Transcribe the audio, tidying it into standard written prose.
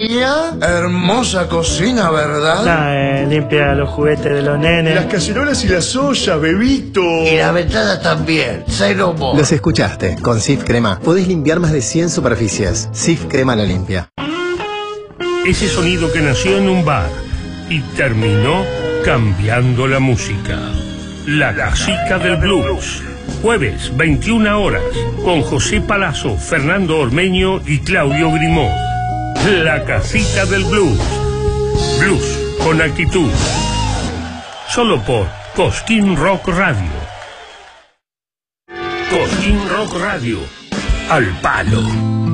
limpia. Hermosa cocina, ¿verdad? Limpia los juguetes de los nenes. Las cacerolas y las ollas, bebito. Y la ventana también. Cero mo. Los escuchaste. Con Cif Crema podés limpiar más de 100 superficies. Cif Crema la limpia. Ese sonido que nació en un bar y terminó cambiando la música. La Casica del Blues. Jueves, 21 horas, con José Palazzo, Fernando Ormeño y Claudio Grimaud. La Casica del Blues. Blues con actitud. Solo por Cosquín Rock Radio. Cosquín Rock Radio. Al palo.